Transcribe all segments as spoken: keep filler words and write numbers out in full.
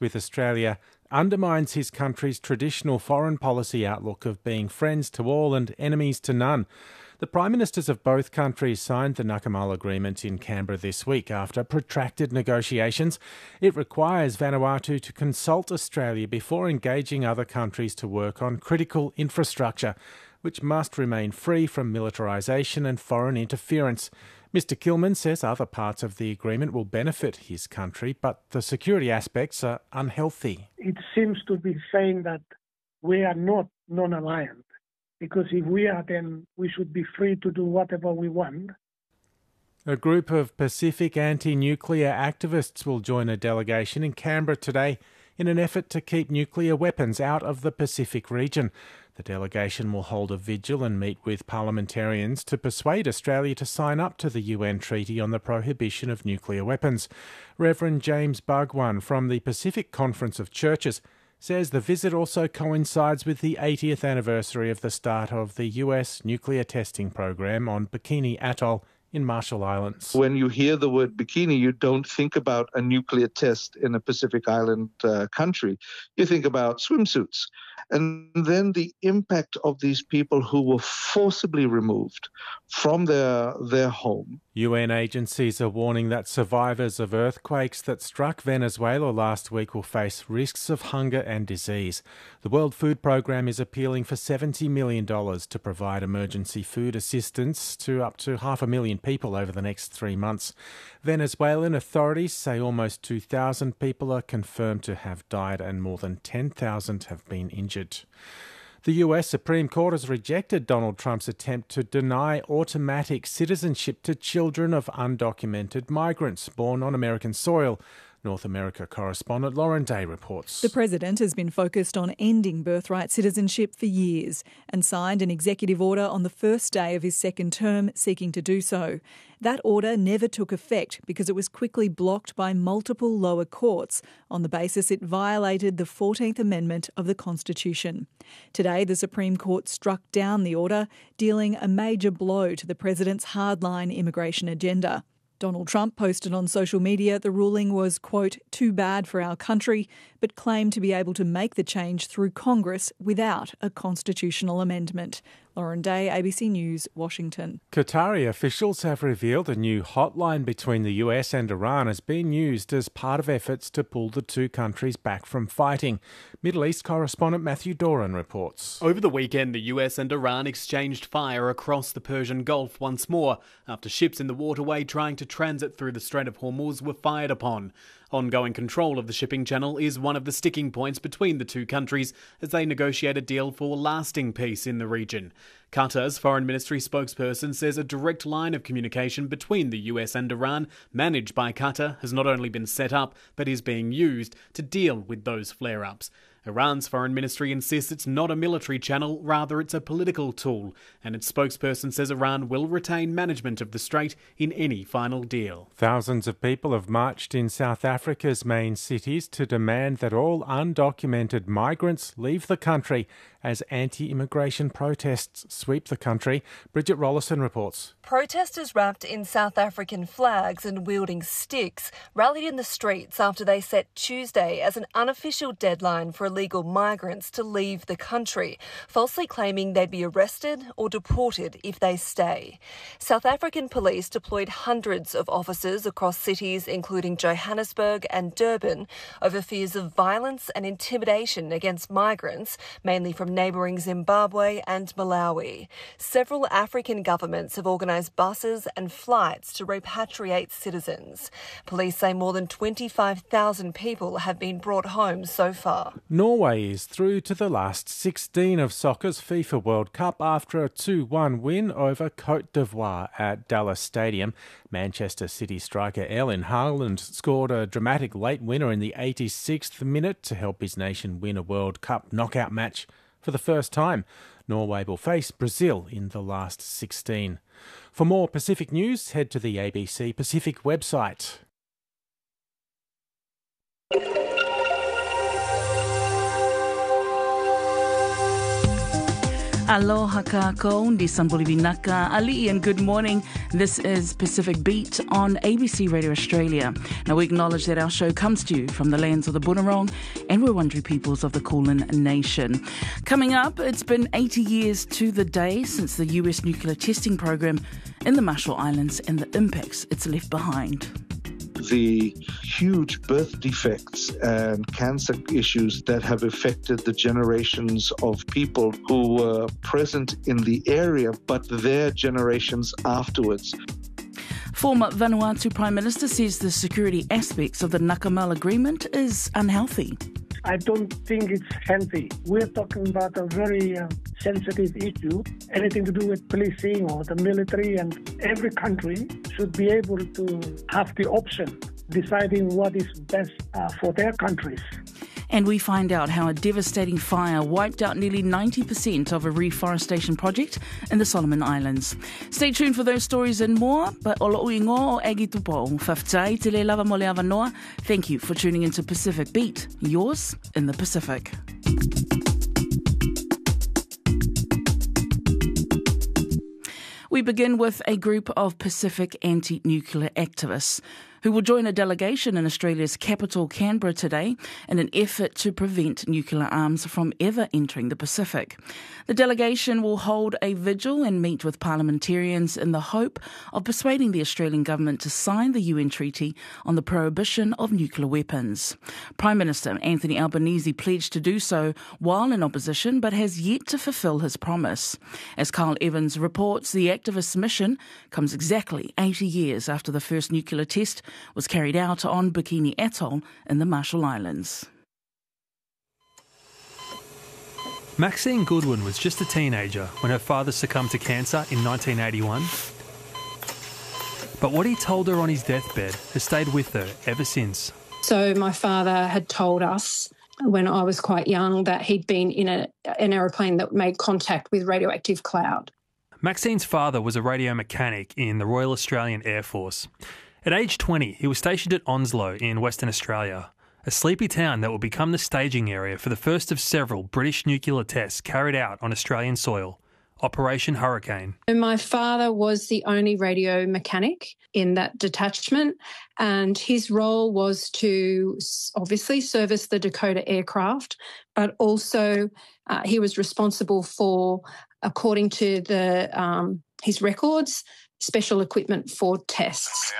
with Australia undermines his country's traditional foreign policy outlook of being friends to all and enemies to none. The Prime Ministers of both countries signed the Nakamal Agreement in Canberra this week after protracted negotiations. It requires Vanuatu to consult Australia before engaging other countries to work on critical infrastructure, which must remain free from militarisation and foreign interference. Mister Kilman says other parts of the agreement will benefit his country, but the security aspects are unhealthy. It seems to be saying that we are not non-aligned, because if we are, then we should be free to do whatever we want. A group of Pacific anti-nuclear activists will join a delegation in Canberra today in an effort to keep nuclear weapons out of the Pacific region. The delegation will hold a vigil and meet with parliamentarians to persuade Australia to sign up to the U N Treaty on the Prohibition of Nuclear Weapons. Reverend James Bhagwan from the Pacific Conference of Churches says the visit also coincides with the eightieth anniversary of the start of the U S nuclear testing program on Bikini Atoll in Marshall Islands. When you hear the word bikini, you don't think about a nuclear test in a Pacific Island uh, country. You think about swimsuits. And then the impact of these people who were forcibly removed from their, their home. U N agencies are warning that survivors of earthquakes that struck Venezuela last week will face risks of hunger and disease. The World Food Programme is appealing for seventy million dollars to provide emergency food assistance to up to half a million people over the next three months. Venezuelan authorities say almost two thousand people are confirmed to have died and more than ten thousand have been injured. The U S Supreme Court has rejected Donald Trump's attempt to deny automatic citizenship to children of undocumented migrants born on American soil. North America correspondent Lauren Day reports. The president has been focused on ending birthright citizenship for years and signed an executive order on the first day of his second term seeking to do so. That order never took effect because it was quickly blocked by multiple lower courts on the basis it violated the fourteenth Amendment of the Constitution. Today, the Supreme Court struck down the order, dealing a major blow to the president's hardline immigration agenda. Donald Trump posted on social media the ruling was, quote, too bad for our country, but claimed to be able to make the change through Congress without a constitutional amendment. Lauren Day, A B C News, Washington. Qatari officials have revealed a new hotline between the U S and Iran has been used as part of efforts to pull the two countries back from fighting. Middle East correspondent Matthew Doran reports. Over the weekend, the U S and Iran exchanged fire across the Persian Gulf once more after ships in the waterway trying to transit through the Strait of Hormuz were fired upon. Ongoing control of the shipping channel is one of the sticking points between the two countries as they negotiate a deal for lasting peace in the region. Qatar's foreign ministry spokesperson says a direct line of communication between the U S and Iran, managed by Qatar, has not only been set up but is being used to deal with those flare-ups. Iran's foreign ministry insists it's not a military channel, rather it's a political tool, and its spokesperson says Iran will retain management of the strait in any final deal. Thousands of people have marched in South Africa's main cities to demand that all undocumented migrants leave the country as anti-immigration protests sweep the country. Bridget Rollison reports. Protesters wrapped in South African flags and wielding sticks rallied in the streets after they set Tuesday as an unofficial deadline for illegal migrants to leave the country, falsely claiming they'd be arrested or deported if they stay. South African police deployed hundreds of officers across cities including Johannesburg and Durban over fears of violence and intimidation against migrants, mainly from neighbouring Zimbabwe and Malawi. Several African governments have organised buses and flights to repatriate citizens. Police say more than twenty-five thousand people have been brought home so far. Norway is through to the last sixteen of soccer's FIFA World Cup after a two one win over Côte d'Ivoire at Dallas Stadium. Manchester City striker Erling Haaland scored a dramatic late winner in the eighty-sixth minute to help his nation win a World Cup knockout match for the first time. Norway will face Brazil in the last sixteen. For more Pacific news, head to the A B C Pacific website. Aloha kākou, di Sanbolivinaka, Ali, and good morning. This is Pacific Beat on A B C Radio Australia. Now, we acknowledge that our show comes to you from the lands of the Bunurong and Wurundjeri peoples of the Kulin Nation. Coming up, it's been eighty years to the day since the U S nuclear testing program in the Marshall Islands and the impacts it's left behind. The huge birth defects and cancer issues that have affected the generations of people who were present in the area, but their generations afterwards. Former Vanuatu Prime Minister says the security aspects of the Nakamal Agreement is unhealthy. I don't think it's healthy. We're talking about a very uh, sensitive issue, anything to do with policing or the military, and every country should be able to have the option deciding what is best uh, for their countries. And we find out how a devastating fire wiped out nearly ninety percent of a reforestation project in the Solomon Islands. Stay tuned for those stories and more. But olo uingo o agi tupo, whaftai te le lava mo le awanoa. Thank you for tuning into Pacific Beat, yours in the Pacific. We begin with a group of Pacific anti-nuclear activists who will join a delegation in Australia's capital, Canberra, today in an effort to prevent nuclear arms from ever entering the Pacific. The delegation will hold a vigil and meet with parliamentarians in the hope of persuading the Australian government to sign the U N Treaty on the prohibition of nuclear weapons. Prime Minister Anthony Albanese pledged to do so while in opposition, but has yet to fulfil his promise. As Carl Evans reports, the activist mission comes exactly eighty years after the first nuclear test was carried out on Bikini Atoll in the Marshall Islands. Maxine Goodwin was just a teenager when her father succumbed to cancer in nineteen eighty-one. But what he told her on his deathbed has stayed with her ever since. So my father had told us when I was quite young that he'd been in a, an aeroplane that made contact with radioactive cloud. Maxine's father was a radio mechanic in the Royal Australian Air Force. At age twenty, he was stationed at Onslow in Western Australia, a sleepy town that will become the staging area for the first of several British nuclear tests carried out on Australian soil, Operation Hurricane. My father was the only radio mechanic in that detachment, and his role was to obviously service the Dakota aircraft, but also uh, he was responsible for, according to the um, his records, special equipment for tests.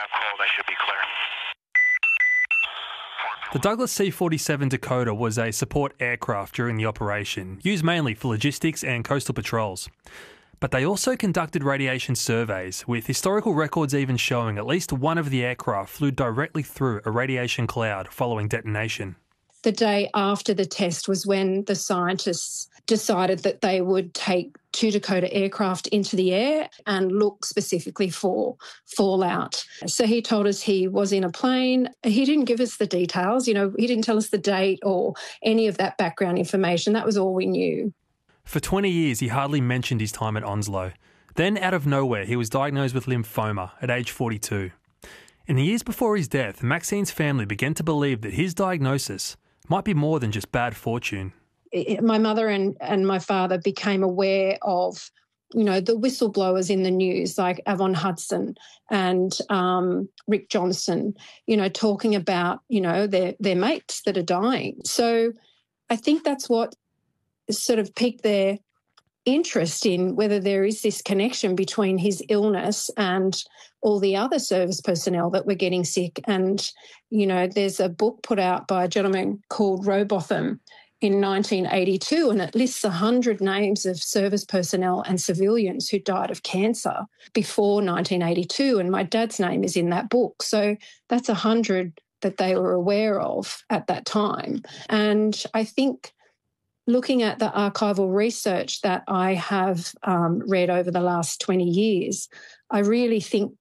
The Douglas C forty-seven Dakota was a support aircraft during the operation, used mainly for logistics and coastal patrols. But they also conducted radiation surveys, with historical records even showing at least one of the aircraft flew directly through a radiation cloud following detonation. The day after the test was when the scientists decided that they would take two Dakota aircraft into the air and look specifically for fallout. So he told us he was in a plane. He didn't give us the details. You know, he didn't tell us the date or any of that background information. That was all we knew. For twenty years, he hardly mentioned his time at Onslow. Then, out of nowhere, he was diagnosed with lymphoma at age forty-two. In the years before his death, Maxine's family began to believe that his diagnosis might be more than just bad fortune. My mother and, and my father became aware of, you know, the whistleblowers in the news like Avon Hudson and um, Rick Johnson, you know, talking about, you know, their, their mates that are dying. So I think that's what sort of piqued their interest in whether there is this connection between his illness and all the other service personnel that were getting sick. And, you know, there's a book put out by a gentleman called Robotham in nineteen eighty-two, and it lists one hundred names of service personnel and civilians who died of cancer before nineteen eighty-two, and my dad's name is in that book. So that's one hundred that they were aware of at that time. And I think looking at the archival research that I have um, read over the last twenty years, I really think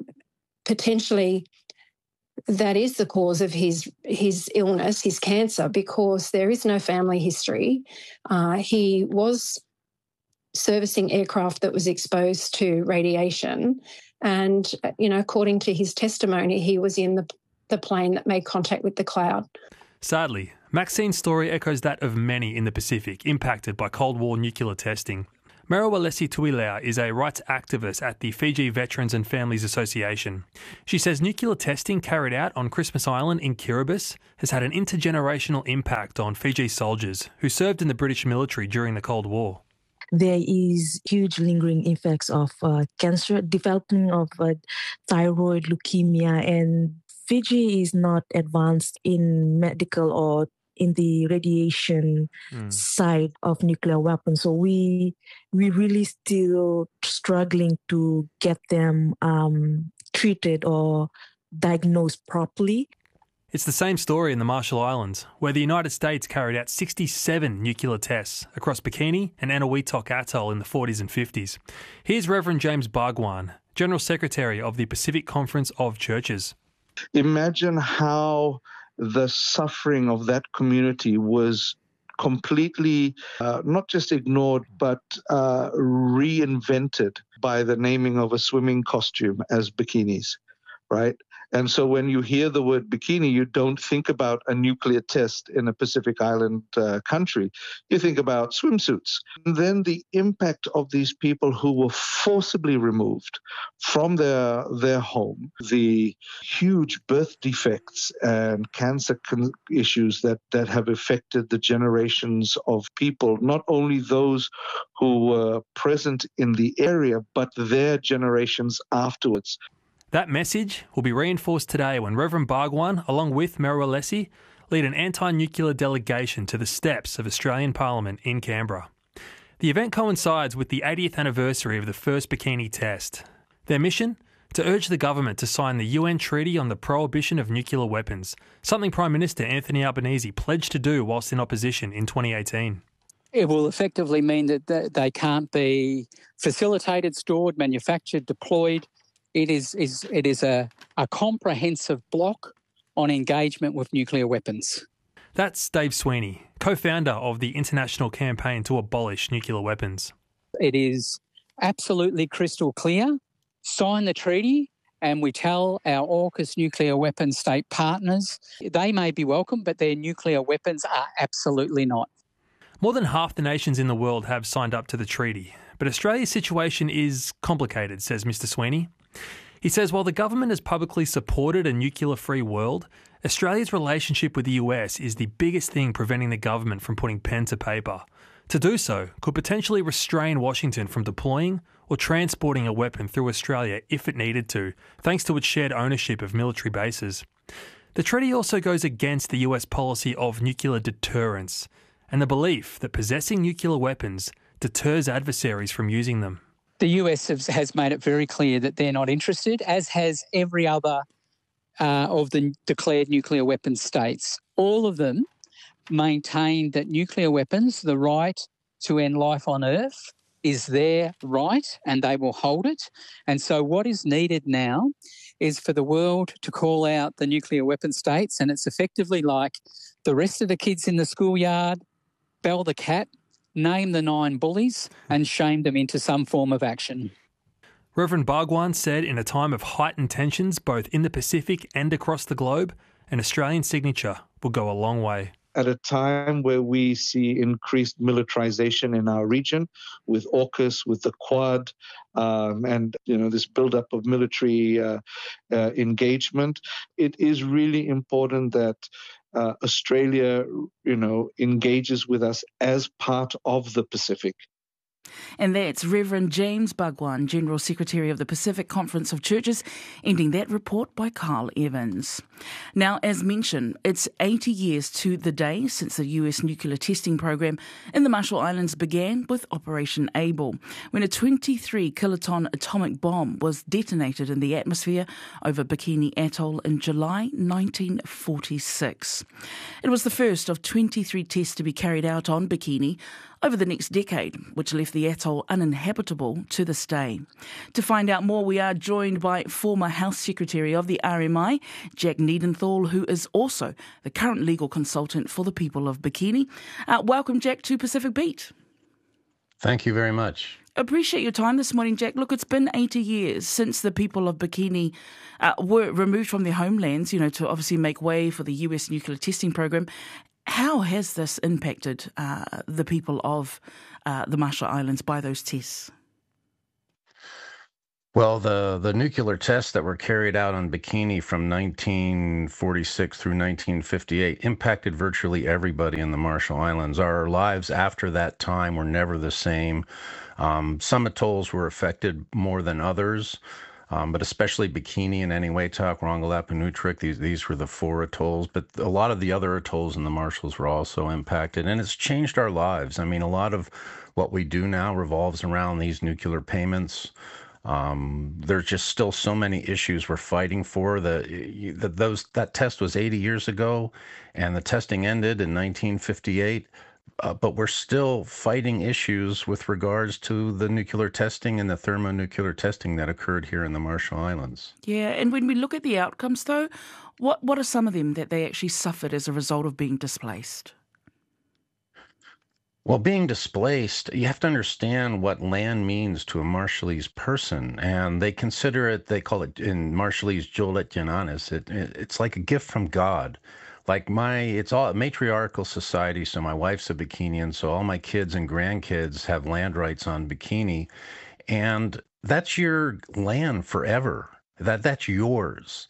potentially that is the cause of his his illness, his cancer, because there is no family history. Uh, he was servicing aircraft that was exposed to radiation, and you know, according to his testimony, he was in the the plane that made contact with the cloud. Sadly, Maxine's story echoes that of many in the Pacific impacted by Cold War nuclear testing. Merewalesi Tuilea is a rights activist at the Fiji Veterans and Families Association. She says nuclear testing carried out on Christmas Island in Kiribati has had an intergenerational impact on Fiji soldiers who served in the British military during the Cold War. There is huge lingering effects of uh, cancer, development of uh, thyroid, leukemia, and Fiji is not advanced in medical or in the radiation mm. side of nuclear weapons. So we we really still struggling to get them um, treated or diagnosed properly. It's the same story in the Marshall Islands, where the United States carried out sixty-seven nuclear tests across Bikini and Eniwetok Atoll in the forties and fifties. Here's Reverend James Bhagwan, General Secretary of the Pacific Conference of Churches. Imagine how the suffering of that community was completely uh, not just ignored, but uh, reinvented by the naming of a swimming costume as bikinis, right? And so when you hear the word bikini, you don't think about a nuclear test in a Pacific Island uh, country. You think about swimsuits. And then the impact of these people who were forcibly removed from their, their home, the huge birth defects and cancer con- issues that, that have affected the generations of people, not only those who were present in the area, but their generations afterwards. That message will be reinforced today when Reverend Bhagwan, along with Merewalesi, lead an anti-nuclear delegation to the steps of Australian Parliament in Canberra. The event coincides with the eightieth anniversary of the first Bikini test. Their mission? To urge the government to sign the U N Treaty on the Prohibition of Nuclear Weapons, something Prime Minister Anthony Albanese pledged to do whilst in opposition in twenty eighteen. It will effectively mean that they can't be facilitated, stored, manufactured, deployed. It is, is it is a, a comprehensive block on engagement with nuclear weapons. That's Dave Sweeney, co-founder of the International Campaign to Abolish Nuclear Weapons. It is absolutely crystal clear. Sign the treaty and we tell our AUKUS nuclear weapons state partners they may be welcome, but their nuclear weapons are absolutely not. More than half the nations in the world have signed up to the treaty, but Australia's situation is complicated, says Mister Sweeney. He says while the government has publicly supported a nuclear-free world, Australia's relationship with the U S is the biggest thing preventing the government from putting pen to paper. To do so could potentially restrain Washington from deploying or transporting a weapon through Australia if it needed to, thanks to its shared ownership of military bases. The treaty also goes against the U S policy of nuclear deterrence and the belief that possessing nuclear weapons deters adversaries from using them. The U S has made it very clear that they're not interested, as has every other uh, of the declared nuclear weapons states. All of them maintain that nuclear weapons, the right to end life on Earth, is their right and they will hold it. And so what is needed now is for the world to call out the nuclear weapon states, and it's effectively like the rest of the kids in the schoolyard, bell the cat, name the nine bullies and shame them into some form of action. Reverend Bhagwan said in a time of heightened tensions both in the Pacific and across the globe, an Australian signature will go a long way. At a time where we see increased militarization in our region with AUKUS, with the Quad, um, and you know this buildup of military uh, uh, engagement, it is really important that uh, Australia, you know, engages with us as part of the Pacific. And that's Reverend James Bhagwan, General Secretary of the Pacific Conference of Churches, ending that report by Carl Evans. Now, as mentioned, it's eighty years to the day since the U S nuclear testing program in the Marshall Islands began with Operation Able, when a twenty-three kiloton atomic bomb was detonated in the atmosphere over Bikini Atoll in July nineteen forty-six. It was the first of twenty-three tests to be carried out on Bikini over the next decade, which left the atoll uninhabitable to this day. To find out more, we are joined by former Health Secretary of the R M I, Jack Niedenthal, who is also the current legal consultant for the people of Bikini. Uh, welcome, Jack, to Pacific Beat. Thank you very much. Appreciate your time this morning, Jack. Look, it's been eighty years since the people of Bikini uh, were removed from their homelands, you know, to obviously make way for the U S nuclear testing program. How has this impacted uh, the people of uh, the Marshall Islands by those tests? Well, the, the nuclear tests that were carried out on Bikini from nineteen forty-six through nineteen fifty-eight impacted virtually everybody in the Marshall Islands. Our lives after that time were never the same. Um, some atolls were affected more than others, um, but especially Bikini and Eniwetok, Rongelap, and Utrik, these, these were the four atolls. But a lot of the other atolls in the Marshalls were also impacted, and it's changed our lives. I mean, a lot of what we do now revolves around these nuclear payments. Um, there's just still so many issues we're fighting for. The, the those that test was eighty years ago, and the testing ended in nineteen fifty-eight. Uh, but we're still fighting issues with regards to the nuclear testing and the thermonuclear testing that occurred here in the Marshall Islands. Yeah, and when we look at the outcomes, though, what what are some of them that they actually suffered as a result of being displaced? Well, being displaced, you have to understand what land means to a Marshallese person, and they consider it, they call it in Marshallese, Jolet Yananis, it, it, it's like a gift from God. Like my, it's all a matriarchal society, so my wife's a Bikinian, so all my kids and grandkids have land rights on Bikini, and that's your land forever. That that's yours.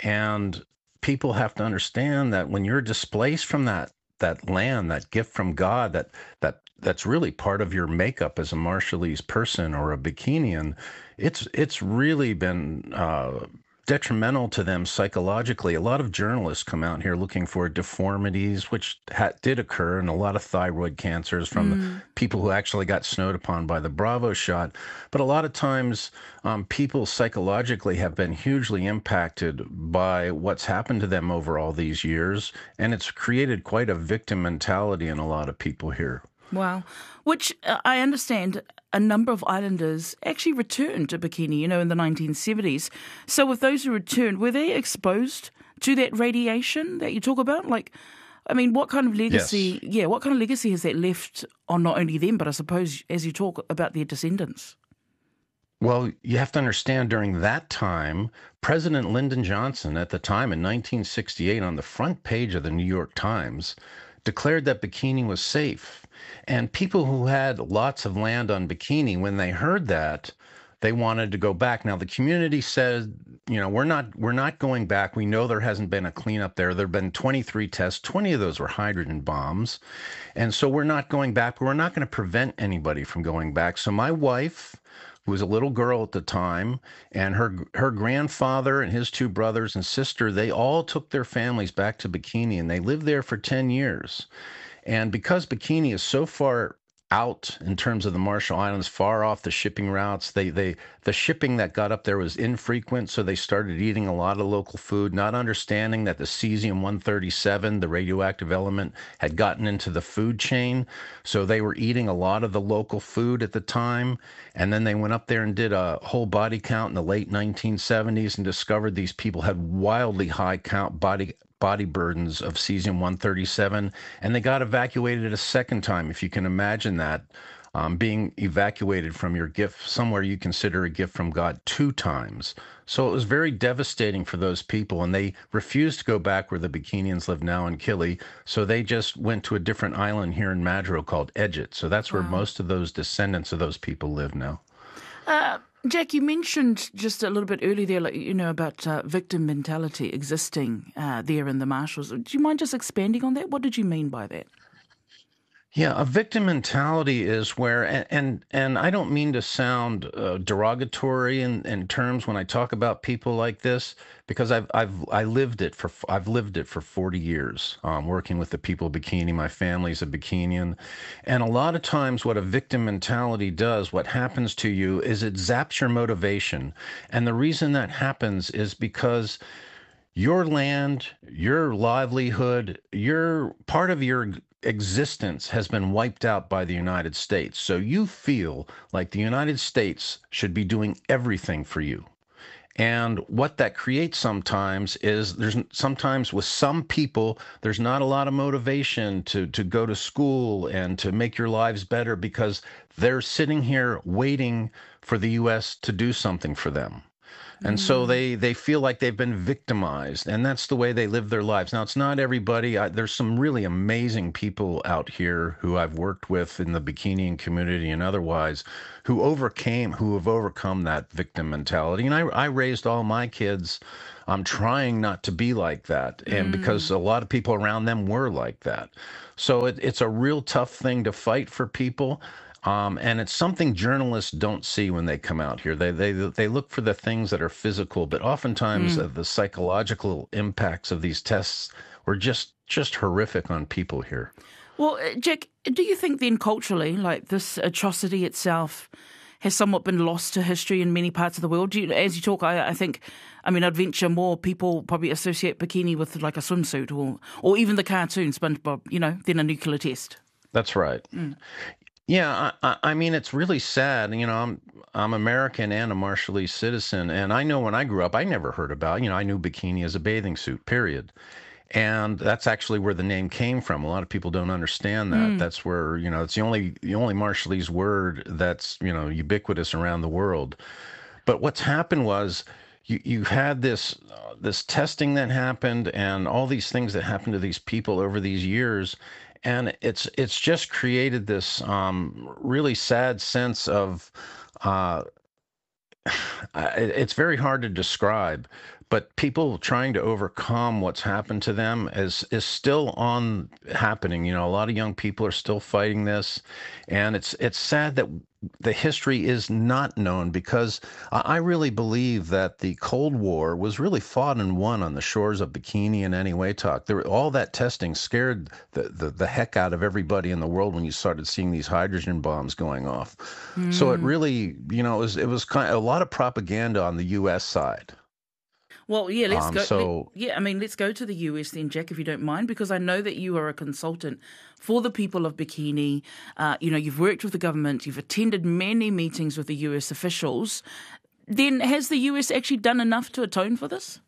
And people have to understand that when you're displaced from that that land, that gift from God, that that that's really part of your makeup as a Marshallese person or a Bikinian, it's it's really been uh, detrimental to them psychologically. A lot of journalists come out here looking for deformities, which ha- did occur, and a lot of thyroid cancers from mm. the people who actually got snowed upon by the Bravo shot. But a lot of times, um, people psychologically have been hugely impacted by what's happened to them over all these years, and it's created quite a victim mentality in a lot of people here. Wow. Which uh, I understand a number of islanders actually returned to Bikini, you know, in the nineteen seventies. So with those who returned, were they exposed to that radiation that you talk about? Like, I mean, what kind of legacy, yes. yeah, what kind of legacy has that left on not only them, but I suppose as you talk about their descendants? Well, you have to understand during that time, President Lyndon Johnson at the time in nineteen sixty-eight on the front page of the New York Times declared that Bikini was safe. And people who had lots of land on Bikini, when they heard that, they wanted to go back. Now, the community said, you know, we're not we're not going back. We know there hasn't been a cleanup there. There have been twenty-three tests. twenty of those were hydrogen bombs. And so we're not going back. But we're not going to prevent anybody from going back. So my wife, who was a little girl at the time, and her her grandfather and his two brothers and sister, they all took their families back to Bikini, and they lived there for ten years. And because Bikini is so far out in terms of the Marshall Islands, far off the shipping routes, they they the shipping that got up there was infrequent, so they started eating a lot of local food, not understanding that the cesium one thirty-seven, the radioactive element, had gotten into the food chain. So they were eating a lot of the local food at the time, and then they went up there and did a whole body count in the late nineteen seventies and discovered these people had wildly high count body body burdens of cesium one thirty-seven, and they got evacuated a second time. If you can imagine that, um, being evacuated from your gift, somewhere you consider a gift from God, two times. So it was very devastating for those people, and they refused to go back where the Bikinians live now in Kili, so they just went to a different island here in Madro called Edget. So that's where wow. most of those descendants of those people live now. Uh- Jack, you mentioned just a little bit earlier there, like, you know, about uh, victim mentality existing uh, there in the Marshalls. Do you mind just expanding on that? What did you mean by that? Yeah, a victim mentality is where, and and, and I don't mean to sound uh, derogatory in, in terms when I talk about people like this, because I've I've I lived it for I've lived it for forty years, um, working with the people of Bikini. My family's a Bikinian, and a lot of times, what a victim mentality does, what happens to you, is it zaps your motivation, and the reason that happens is because your land, your livelihood, your part of your existence has been wiped out by the United States. So you feel like the United States should be doing everything for you. And what that creates sometimes is there's sometimes with some people, there's not a lot of motivation to, to go to school and to make your lives better because they're sitting here waiting for the U S to do something for them. And mm. so they, they feel like they've been victimized, and that's the way they live their lives. Now, it's not everybody. I, there's some really amazing people out here who I've worked with in the bikini community and otherwise who overcame, who have overcome that victim mentality. And I, I raised all my kids um, trying not to be like that, and mm. because a lot of people around them were like that. So it, it's a real tough thing to fight for people. Um, and it's something journalists don't see when they come out here. They they they look for the things that are physical, but oftentimes mm. uh, the psychological impacts of these tests were just just horrific on people here. Well, Jack, do you think then culturally, like this atrocity itself has somewhat been lost to history in many parts of the world? Do you, as you talk, I, I think, I mean, I'd venture more people probably associate bikini with like a swimsuit or or even the cartoon SpongeBob, you know, than a nuclear test. That's right. Mm. Yeah, I, I mean, it's really sad. You know, I'm I'm American and a Marshallese citizen, and I know when I grew up, I never heard about, you know, I knew bikini as a bathing suit, period. And that's actually where the name came from. A lot of people don't understand that. Mm. That's where, you know, it's the only the only Marshallese word that's, you know, ubiquitous around the world. But what's happened was you you had this uh, this testing that happened and all these things that happened to these people over these years. And it's it's just created this um, really sad sense of, uh, it's very hard to describe, but people trying to overcome what's happened to them is is still on happening. You know, a lot of young people are still fighting this, and it's it's sad that the history is not known, because I really believe that the Cold War was really fought and won on the shores of Bikini and Eniwetok. There, all that testing scared the, the, the heck out of everybody in the world when you started seeing these hydrogen bombs going off. Mm. So it really, you know, it was, it was kind of a lot of propaganda on the U S side. Well, yeah, let's um, go. So, let, yeah, I mean, let's go to the U S then, Jack, if you don't mind, because I know that you are a consultant for the people of Bikini. Uh, you know, you've worked with the government, you've attended many meetings with the U S officials. Then has the U S actually done enough to atone for this?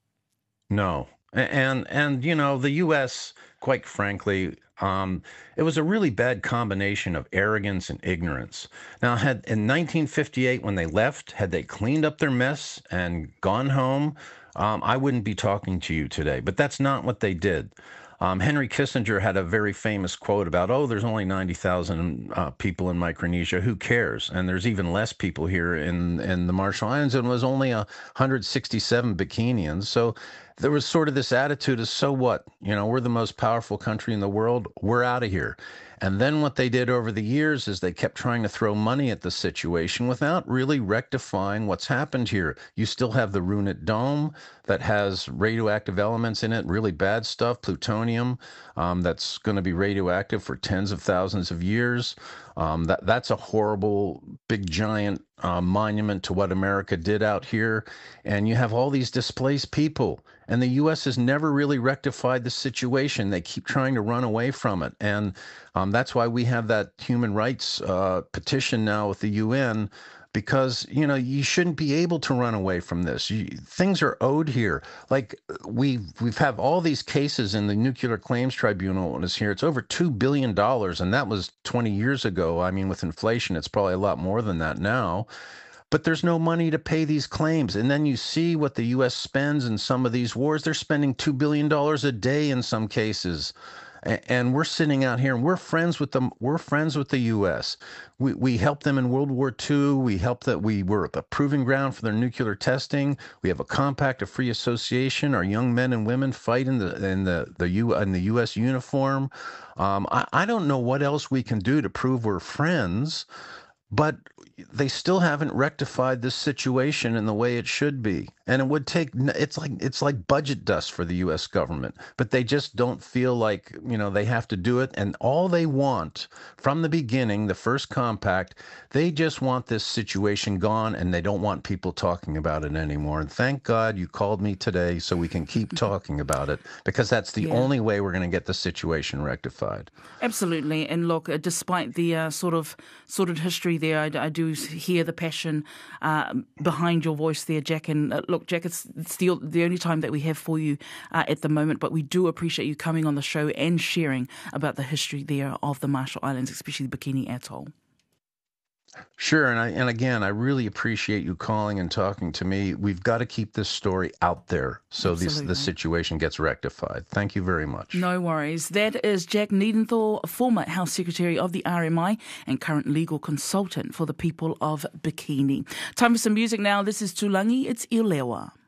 No. And, and you know, the U S, quite frankly, um, it was a really bad combination of arrogance and ignorance. Now, had in nineteen fifty-eight, when they left, had they cleaned up their mess and gone home, um, I wouldn't be talking to you today. But that's not what they did. Um, Henry Kissinger had a very famous quote about, oh, there's only ninety thousand uh, people in Micronesia. Who cares? And there's even less people here in, in the Marshall Islands, and it was only one hundred sixty-seven Bikinians. So there was sort of this attitude of, so what? You know, we're the most powerful country in the world. We're out of here. And then what they did over the years is they kept trying to throw money at the situation without really rectifying what's happened here. You still have the Runit Dome that has radioactive elements in it, really bad stuff, plutonium, um, that's going to be radioactive for tens of thousands of years. Um, that that's a horrible, big, giant uh, monument to what America did out here. And you have all these displaced people. And the U S has never really rectified the situation. They keep trying to run away from it. And um, that's why we have that human rights uh, petition now with the U N, because, you know, you shouldn't be able to run away from this. You, things are owed here. Like we we've have all these cases in the Nuclear Claims Tribunal is here. It's over two billion dollars, and that was twenty years ago. I mean, with inflation, it's probably a lot more than that now. But there's no money to pay these claims. And then you see what the U S spends in some of these wars. They're spending two billion dollars a day in some cases. And we're sitting out here and we're friends with them. We're friends with the U S. We we helped them in World War Two. We helped that we were a proving ground for their nuclear testing. We have a compact of free association. Our young men and women fight in the in the the U in the U S uniform. Um, I, I don't know what else we can do to prove we're friends, but they still haven't rectified this situation in the way it should be. And it would take, it's like it's like budget dust for the U S government, but they just don't feel like, you know, they have to do it. And all they want from the beginning, the first compact, they just want this situation gone, and they don't want people talking about it anymore. And thank God you called me today so we can keep talking about it, because that's the yeah. only way we're going to get the situation rectified. Absolutely. And look, uh, despite the uh, sort of sordid history there, I, I do hear the passion uh, behind your voice there, Jack. And uh, look, Jack, it's, it's the, the only time that we have for you uh, at the moment, but we do appreciate you coming on the show and sharing about the history there of the Marshall Islands, especially the Bikini Atoll. Sure, and I, and again, I really appreciate you calling and talking to me. We've got to keep this story out there so this the situation gets rectified. Thank you very much. No worries. That is Jack Niedenthal, former Health Secretary of the R M I and current legal consultant for the people of Bikini. Time for some music now. This is Tulangi. It's Ilewa.